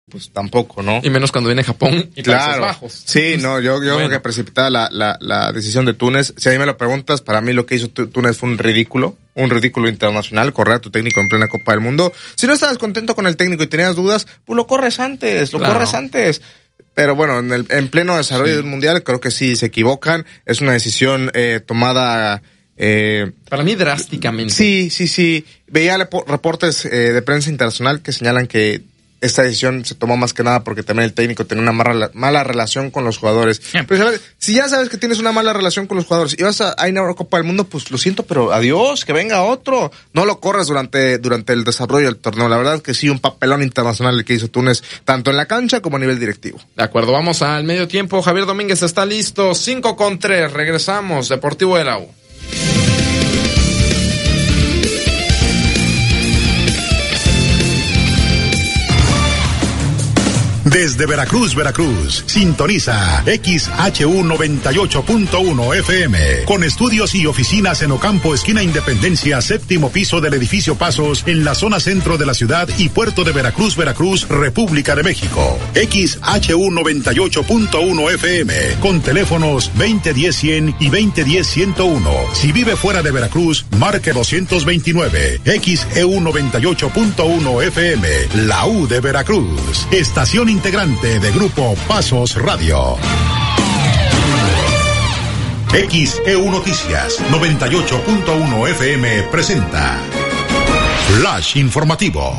pues tampoco, ¿no? Y menos cuando viene Japón y Países Bajos. Sí, no, yo creo que precipitada la decisión de Túnez. Si a mí me lo preguntas, para mí lo que hizo Túnez fue un ridículo internacional, correr a tu técnico en plena Copa del Mundo. Si no estabas contento con el técnico y tenías dudas, pues lo corres antes. Pero bueno, en pleno desarrollo del Mundial, creo que sí se equivocan. Es una decisión tomada... para mí drásticamente. Sí. Veía reportes de prensa internacional que señalan que esta decisión se tomó más que nada porque también el técnico tenía una mala relación con los jugadores. Pero si ya sabes que tienes una mala relación con los jugadores y vas a una Copa del Mundo, pues lo siento, pero adiós, que venga otro. No lo corres durante el desarrollo del torneo. La verdad es que sí, un papelón internacional el que hizo Túnez, tanto en la cancha como a nivel directivo. De acuerdo, vamos al medio tiempo. Javier Domínguez está listo, 5-3, regresamos, Deportivo de la U. Desde Veracruz, sintoniza XHU 98.1 FM, con estudios y oficinas en Ocampo, esquina Independencia, séptimo piso del edificio Pasos, en la zona centro de la ciudad y puerto de Veracruz, República de México. XHU 98.1 FM, con teléfonos 2010-100 y 2010-101. Si vive fuera de Veracruz, marque 229. XEU 98.1 FM, la U de Veracruz. Estación integrante de Grupo Pasos Radio. XEU Noticias 98.1 FM presenta Flash Informativo.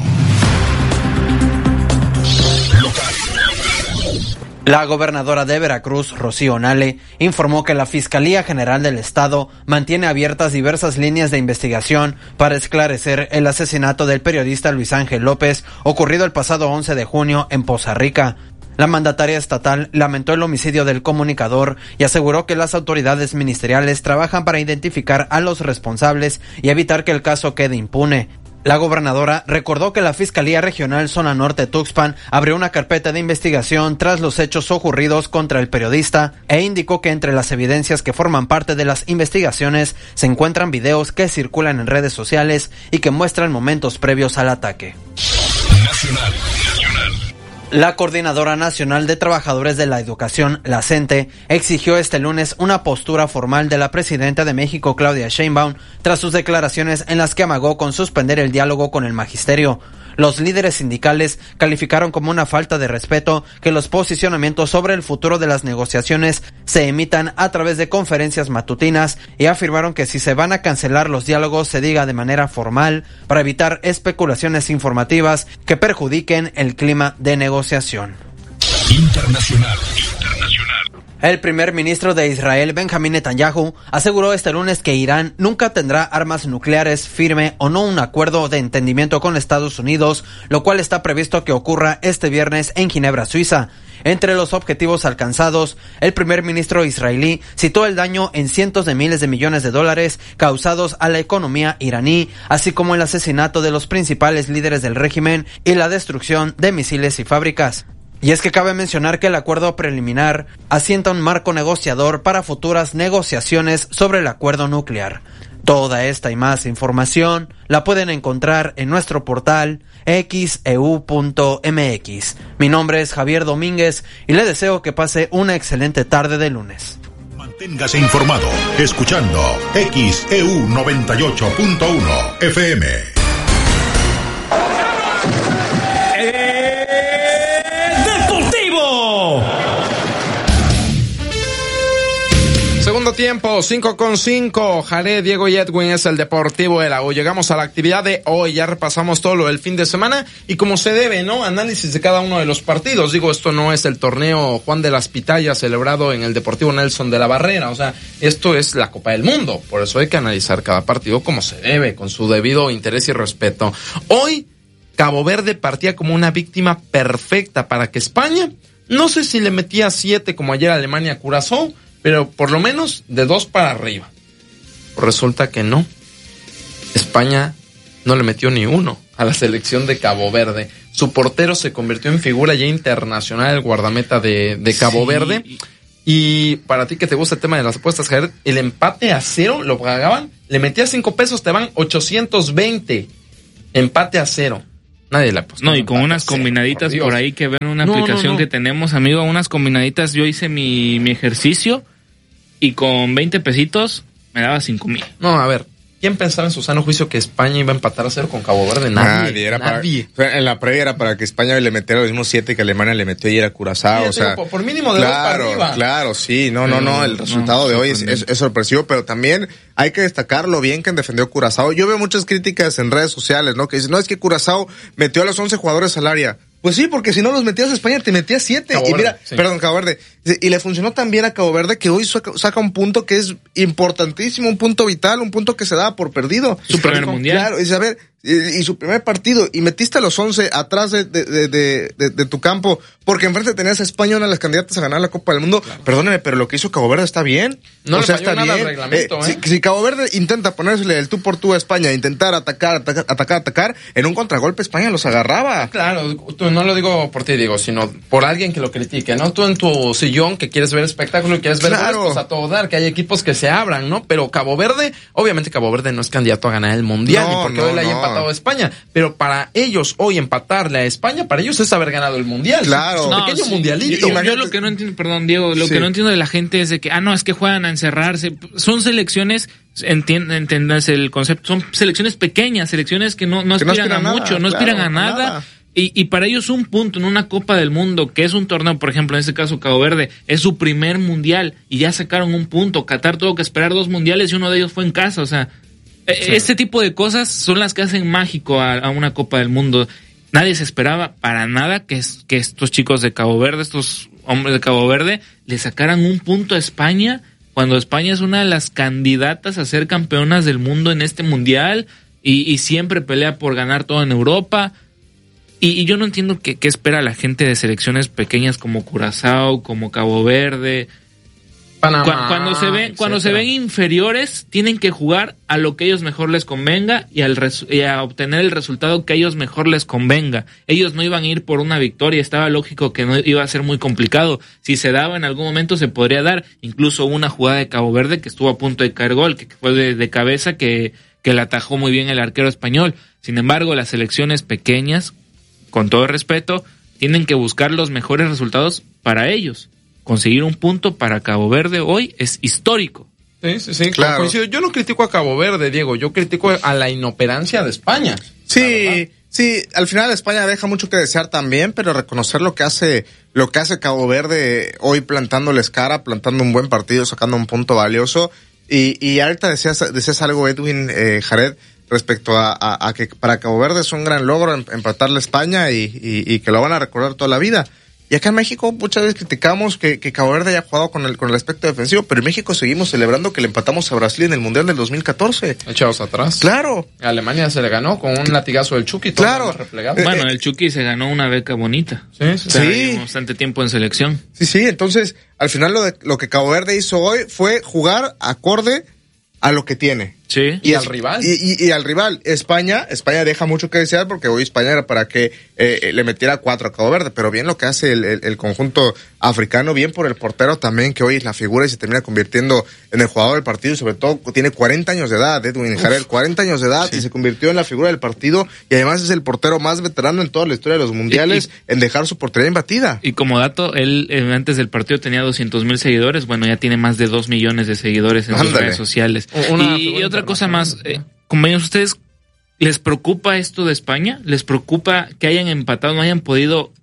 La gobernadora de Veracruz, Rocío Nale, informó que la Fiscalía General del Estado mantiene abiertas diversas líneas de investigación para esclarecer el asesinato del periodista Luis Ángel López, ocurrido el pasado 11 de junio en Poza Rica. La mandataria estatal lamentó el homicidio del comunicador y aseguró que las autoridades ministeriales trabajan para identificar a los responsables y evitar que el caso quede impune. La gobernadora recordó que la Fiscalía Regional Zona Norte Tuxpan abrió una carpeta de investigación tras los hechos ocurridos contra el periodista e indicó que entre las evidencias que forman parte de las investigaciones se encuentran videos que circulan en redes sociales y que muestran momentos previos al ataque. Nacional. La Coordinadora Nacional de Trabajadores de la Educación, la CENTE, exigió este lunes una postura formal de la presidenta de México, Claudia Sheinbaum, tras sus declaraciones en las que amagó con suspender el diálogo con el magisterio. Los líderes sindicales calificaron como una falta de respeto que los posicionamientos sobre el futuro de las negociaciones se emitan a través de conferencias matutinas y afirmaron que si se van a cancelar los diálogos se diga de manera formal para evitar especulaciones informativas que perjudiquen el clima de negociación. Internacional. El primer ministro de Israel, Benjamín Netanyahu, aseguró este lunes que Irán nunca tendrá armas nucleares, firme o no un acuerdo de entendimiento con Estados Unidos, lo cual está previsto que ocurra este viernes en Ginebra, Suiza. Entre los objetivos alcanzados, el primer ministro israelí citó el daño en cientos de miles de millones de dólares causados a la economía iraní, así como el asesinato de los principales líderes del régimen y la destrucción de misiles y fábricas. Y es que cabe mencionar que el acuerdo preliminar asienta un marco negociador para futuras negociaciones sobre el acuerdo nuclear. Toda esta y más información la pueden encontrar en nuestro portal xeu.mx. Mi nombre es Javier Domínguez y le deseo que pase una excelente tarde de lunes. Manténgase informado escuchando XEU 98.1 FM. Segundo tiempo, 5-5, Jared, Diego y Edwin es el Deportivo de la U. Llegamos a la actividad de hoy, ya repasamos todo lo del fin de semana y como se debe, ¿no? Análisis de cada uno de los partidos. Digo, esto no es el torneo Juan de las Pitayas celebrado en el Deportivo Nelson de la Barrera, o sea, esto es la Copa del Mundo. Por eso hay que analizar cada partido como se debe, con su debido interés y respeto. Hoy, Cabo Verde partía como una víctima perfecta para que España, no sé si le metía 7 como ayer Alemania a Curazao, pero por lo menos de 2 para arriba. Resulta que no. España no le metió ni 1 a la selección de Cabo Verde. Su portero se convirtió en figura ya internacional, el guardameta de Cabo Verde. Y para ti que te gusta el tema de las apuestas, Jared, el empate a 0 lo pagaban, le metías 5 pesos, te van 820. Empate a 0. Nadie la apostó. No, y con unas combinaditas por ahí que ven una aplicación que tenemos, amigo, unas combinaditas. Yo hice mi ejercicio y con 20 pesitos me daba 5,000. No, a ver. ¿Quién pensaba en su sano juicio que España iba a empatar a 0 con Cabo Verde? Nadie. En la previa era para que España le metiera los mismos 7 que Alemania le metió ayer a Curazao. O sea, por mínimo de 2 para arriba. Claro, sí. No. El resultado de hoy es sorpresivo, pero también hay que destacar lo bien que han defendido Curazao. Yo veo muchas críticas en redes sociales, ¿no? Que dicen, no, es que Curazao metió a los 11 jugadores al área. Pues sí, porque si no los metías a España, te metías 7. Y mira, Cabo Verde. Y le funcionó tan bien a Cabo Verde que hoy saca un punto que es importantísimo, un punto vital, un punto que se daba por perdido. Su primer mundial. Claro, y a ver, y su primer partido, y metiste a los 11 atrás de tu campo, porque enfrente tenías a España, una de las candidatas a ganar la Copa del Mundo. Claro. Perdóneme, pero lo que hizo Cabo Verde está bien. No le falló nada al reglamento, Si Cabo Verde intenta ponérsele el tú por tú a España, intentar atacar, en un contragolpe España los agarraba. Claro, tú no lo digo por ti, digo, sino por alguien que lo critique, ¿no? Tú en tu sillón que quieres ver espectáculo y quieres ver goles, pues a todo dar, que hay equipos que se abran, ¿no? Pero Cabo Verde, obviamente Cabo Verde no es candidato a ganar el Mundial, ni porque hoy le haya empatado a España, pero para ellos hoy empatarle a España, para ellos es haber ganado el Mundial. Claro. Su pequeño mundialito. Yo lo que no entiendo, perdón Diego, lo que no entiendo de la gente es de que, no, es que juegan a encerrarse. Son selecciones, entiendas el concepto, son selecciones pequeñas, selecciones que no aspiran a mucho, no aspiran a nada. Y para ellos un punto en una Copa del Mundo, que es un torneo, por ejemplo, en este caso Cabo Verde, es su primer mundial y ya sacaron un punto. Qatar tuvo que esperar 2 mundiales y uno de ellos fue en casa. O sea, este tipo de cosas son las que hacen mágico a una Copa del Mundo. Nadie se esperaba para nada que estos chicos de Cabo Verde, estos hombres de Cabo Verde, le sacaran un punto a España, cuando España es una de las candidatas a ser campeonas del mundo en este mundial y siempre pelea por ganar todo en Europa. Y yo no entiendo qué espera la gente de selecciones pequeñas como Curazao, como Cabo Verde. Panamá, cuando se ven inferiores, tienen que jugar a lo que a ellos mejor les convenga y a obtener el resultado que a ellos mejor les convenga. Ellos no iban a ir por una victoria, estaba lógico que no iba a ser muy complicado. Si se daba en algún momento se podría dar. Incluso una jugada de Cabo Verde que estuvo a punto de caer gol, que fue de cabeza, que la atajó muy bien el arquero español. Sin embargo, las selecciones pequeñas, con todo respeto, tienen que buscar los mejores resultados para ellos. Conseguir un punto para Cabo Verde hoy es histórico. Sí, claro. Coincido. Yo no critico a Cabo Verde, Diego, yo critico a la inoperancia de España. Sí, al final España deja mucho que desear también, pero reconocer lo que hace Cabo Verde hoy plantándoles cara, plantando un buen partido, sacando un punto valioso. Y ahorita decías algo, Edwin, Jared, respecto a que para Cabo Verde es un gran logro empatarle a España y que lo van a recordar toda la vida. Y acá en México muchas veces criticamos que Cabo Verde haya jugado con el aspecto defensivo, pero en México seguimos celebrando que le empatamos a Brasil en el Mundial del 2014. Echados atrás. Claro. A Alemania se le ganó con un latigazo del Chucky. Claro. Bueno, el Chucky se ganó una beca bonita. Sí. Bastante tiempo en selección. Sí. Entonces, al final lo que Cabo Verde hizo hoy fue jugar acorde a lo que tiene. Sí. Y al rival. Y al rival. España deja mucho que desear porque hoy España era para que le metiera 4 a Cabo Verde, pero bien lo que hace el conjunto africano, bien por el portero también, que hoy es la figura y se termina convirtiendo en el jugador del partido, y sobre todo tiene 40 años de edad, Edwin Jared, 40 años de edad, y se convirtió en la figura del partido, y además es el portero más veterano en toda la historia de los mundiales en dejar su portería imbatida. Y como dato, él antes del partido tenía 200,000 seguidores, bueno, ya tiene más de 2 millones de seguidores en sus redes sociales. Y otra cosa más, compañeros, ¿ustedes les preocupa esto de España? ¿Les preocupa que hayan empatado, no hayan podido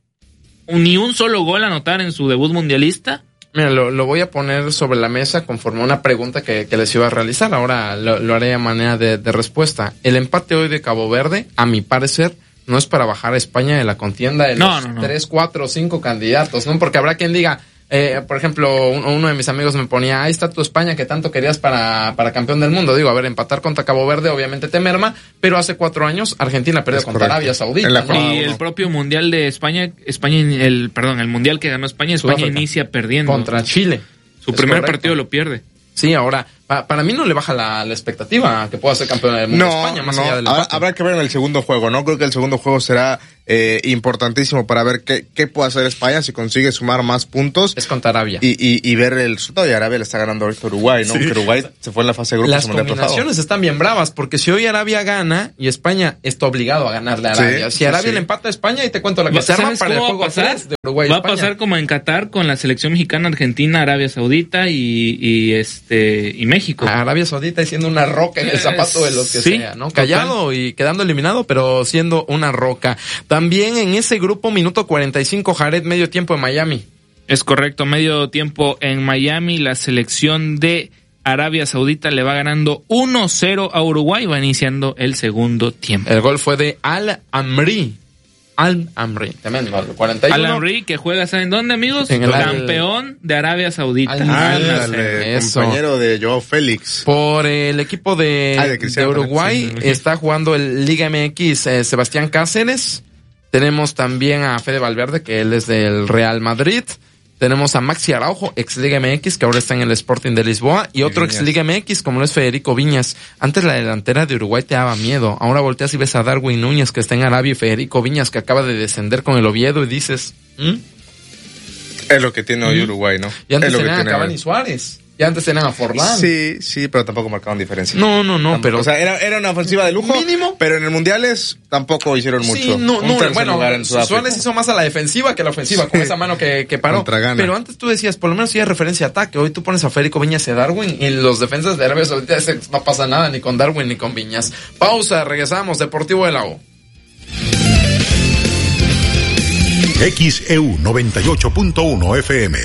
ni un solo gol anotar en su debut mundialista? Mira, lo voy a poner sobre la mesa conforme a una pregunta que les iba a realizar. Ahora lo haré a manera de respuesta. El empate hoy de Cabo Verde, a mi parecer, no es para bajar a España de la contienda de los 3, 4 o 5 candidatos, ¿no? Porque habrá quien diga, por ejemplo, uno de mis amigos me ponía, ahí está tu España que tanto querías para campeón del mundo. Digo, a ver, empatar contra Cabo Verde obviamente te merma, pero hace 4 años Argentina perdió contra Arabia Saudita, ¿no? Y el propio mundial de España, el mundial que ganó España inicia perdiendo contra Chile. Su primer partido lo pierde. Sí, ahora, para mí no le baja la expectativa que pueda ser campeón del mundo de España, más allá del empate. Habrá que ver en el segundo juego, ¿no? Creo que el segundo juego será importantísimo para ver qué puede hacer España si consigue sumar más puntos. Es contra Arabia. Y ver el resultado. Y Arabia le está ganando ahorita a Uruguay, ¿no? Sí. Que Uruguay se fue en la fase de grupos. Las combinaciones están bien bravas, porque si hoy Arabia gana y España está obligado a ganarle a Arabia. Si Arabia le empata a España, y te cuento la que se arma para el juego 3 de Uruguay. Va a pasar como en Qatar con la selección mexicana, Argentina, Arabia Saudita y México. Arabia Saudita siendo una roca en el zapato de los que sea, ¿no? Callado y quedando eliminado, pero siendo una roca. También en ese grupo, minuto 45, Jared, medio tiempo en Miami. Es correcto, medio tiempo en Miami, la selección de Arabia Saudita le va ganando 1-0 a Uruguay, va iniciando el segundo tiempo. El gol fue de Al-Amri, también gol, 41. Al-Amri, que juega, ¿saben dónde, amigos? Campeón de Arabia Saudita. Compañero de Joao Félix. Por el equipo de Uruguay está jugando el Liga MX Sebastián Cáceres. Tenemos también a Fede Valverde, que él es del Real Madrid. Tenemos a Maxi Araujo, ex Liga MX, que ahora está en el Sporting de Lisboa. Y otro ex Liga MX, como lo es Federico Viñas. Antes la delantera de Uruguay te daba miedo. Ahora volteas y ves a Darwin Núñez, que está en Arabia, y Federico Viñas, que acaba de descender con el Oviedo, y dices... Es lo que tiene hoy Uruguay, ¿no? Y antes es lo tenían que a Cavani Suárez. Y antes tenían a Forlán. Sí, pero tampoco marcaban diferencia. No, pero... O sea, era una ofensiva de lujo. Mínimo. Pero en el Mundiales tampoco hicieron mucho. Sí, bueno, Suárez hizo más a la defensiva que a la ofensiva, con esa mano que paró. Pero antes tú decías, por lo menos sí hay referencia a ataque. Hoy tú pones a Federico Viñas y a Darwin, y los defensas de Arabia Saudita no pasa nada ni con Darwin ni con Viñas. Pausa, regresamos. Deportivo de la O. XEU 98.1 FM.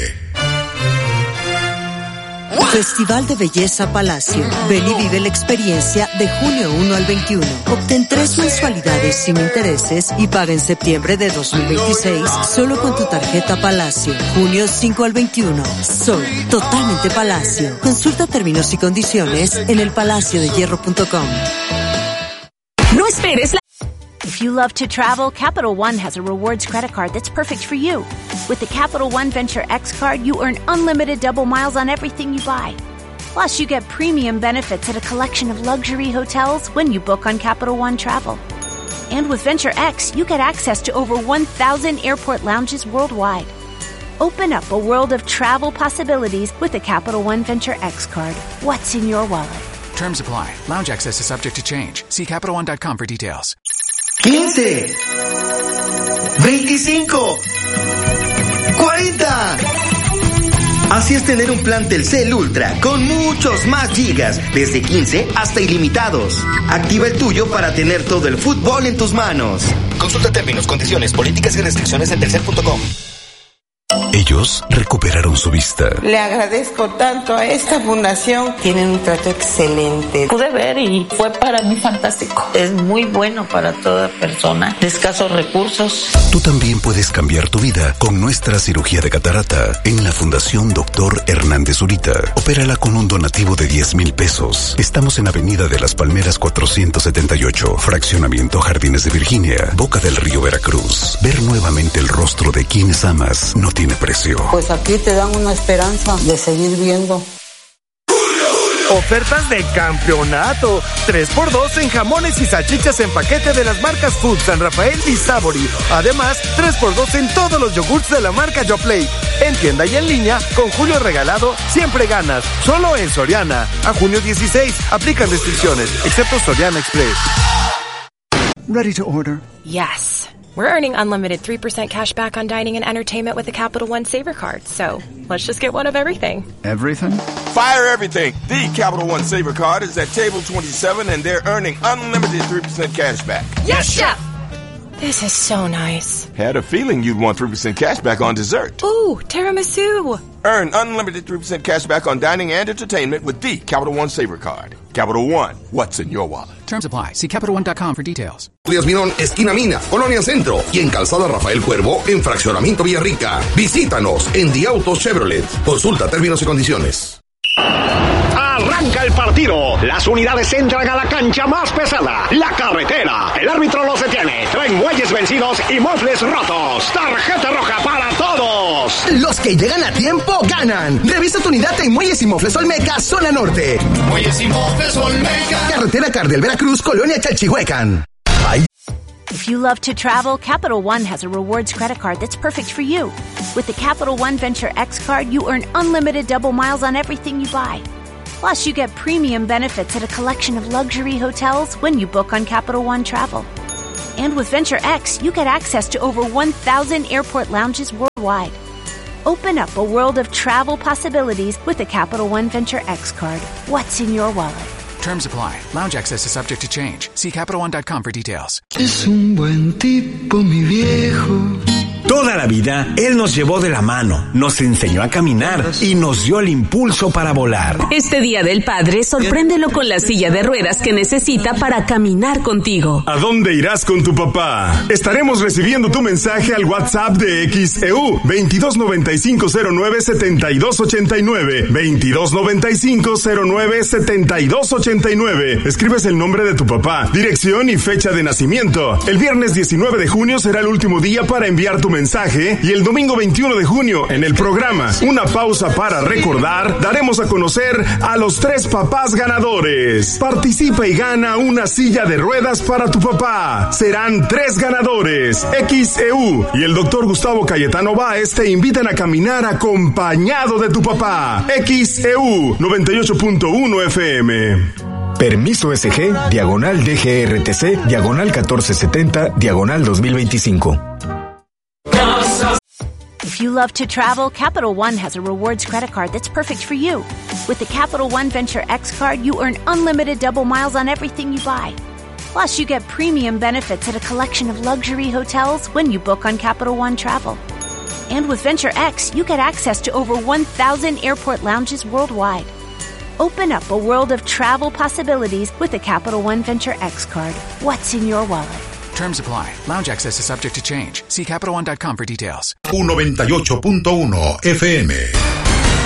Festival de Belleza Palacio. Ven y vive la experiencia de junio 1 al 21. Obtén 3 mensualidades sin intereses y paga en septiembre de 2026 solo con tu tarjeta Palacio. Junio 5 al 21. Soy totalmente Palacio. Consulta términos y condiciones en elpalaciodehierro.com. No esperes la... If you love to travel, Capital One has a rewards credit card that's perfect for you. With the Capital One Venture X card, you earn unlimited double miles on everything you buy. Plus, you get premium benefits at a collection of luxury hotels when you book on Capital One Travel. And with Venture X, you get access to over 1,000 airport lounges worldwide. Open up a world of travel possibilities with the Capital One Venture X card. What's in your wallet? Terms apply. Lounge access is subject to change. See CapitalOne.com for details. 15, 25, 40. Así es tener un plan Telcel Ultra con muchos más gigas, desde 15 hasta ilimitados. Activa el tuyo para tener todo el fútbol en tus manos. Consulta términos, condiciones, políticas y restricciones en telcel.com. Ellos recuperaron su vista. Le agradezco tanto a esta fundación. Tienen un trato excelente. Pude ver y fue para mí fantástico. Es muy bueno para toda persona de escasos recursos. Tú también puedes cambiar tu vida con nuestra cirugía de catarata en la Fundación Dr. Hernández Zurita. Opérala con un donativo de 10,000 pesos. Estamos en Avenida de las Palmeras 478, Fraccionamiento Jardines de Virginia, Boca del Río, Veracruz. Ver nuevamente el rostro de quienes amas no tiene precio. Pues aquí te dan una esperanza de seguir viendo. Ofertas de campeonato. 3x2 en jamones y salchichas en paquete de las marcas Food, San Rafael y Savory. Además, 3x2 en todos los yogurts de la marca Yoplait. En tienda y en línea, con Julio Regalado, siempre ganas. Solo en Soriana. A junio 16. Aplican restricciones, excepto Soriana Express. Ready to order? Yes. We're earning unlimited 3% cash back on dining and entertainment with the Capital One Saver Card. So, let's just get one of everything. Everything? Fire everything. The Capital One Saver Card is at table 27 and they're earning unlimited 3% cash back. Yes, Chef! This is so nice. Had a feeling you'd want 3% cash back on dessert. Ooh, tiramisu. Earn unlimited 3% cash back on dining and entertainment with the Capital One Saver Card. Capital One, what's in your wallet? Terms apply. See CapitalOne.com for details. Díaz Mirón, esquina Mina, Colonia Centro. Y en Calzada Rafael Cuervo, en Fraccionamiento Villarrica. Visítanos en The Auto Chevrolet. Consulta términos y condiciones. Arranca el partido. Las unidades entran a la cancha más pesada, la carretera. El árbitro los detiene. Traen muelles vencidos y mofles rotos. Tarjeta roja para todos. Los que llegan a tiempo ganan. Revisa tu unidad en Muelles y Mofles Olmeca, zona norte. Muelles y Mofles Olmeca. Carretera Cardel, Veracruz, Colonia Chalchihuecan. If you love to travel, Capital One has a rewards credit card that's perfect for you. With the Capital One Venture X card, you earn unlimited double miles on everything you buy. Plus, you get premium benefits at a collection of luxury hotels when you book on Capital One Travel. And with Venture X, you get access to over 1,000 airport lounges worldwide. Open up a world of travel possibilities with the Capital One Venture X card. What's in your wallet? Terms apply. Lounge access is subject to change. See CapitalOne.com for details. Es un buen tipo, mi viejo. Toda la vida, Él nos llevó de la mano, nos enseñó a caminar y nos dio el impulso para volar. Este Día del Padre, sorpréndelo con la silla de ruedas que necesita para caminar contigo. ¿A dónde irás con tu papá? Estaremos recibiendo tu mensaje al WhatsApp de XEU 2295097289. 2295097289. Escribes el nombre de tu papá, dirección y fecha de nacimiento. El viernes 19 de junio será el último día para enviar tu mensaje y el domingo 21 de junio en el programa Una Pausa para Recordar daremos a conocer a los 3 papás ganadores. Participa y gana una silla de ruedas para tu papá. Serán 3 ganadores. XEU y el doctor Gustavo Cayetano Báez te invitan a caminar acompañado de tu papá. XEU 98.1 FM. Permiso SG, diagonal DGRTC, diagonal 1470, diagonal 2025. If you love to travel, Capital One has a rewards credit card that's perfect for you. With the Capital One Venture X card, you earn unlimited double miles on everything you buy. Plus, you get premium benefits at a collection of luxury hotels when you book on Capital One Travel. And with Venture X, you get access to over 1,000 airport lounges worldwide. Open up a world of travel possibilities with the Capital One Venture X card. What's in your wallet? Terms apply. Lounge access is subject to change. See CapitalOne.com for details. 98.1 FM.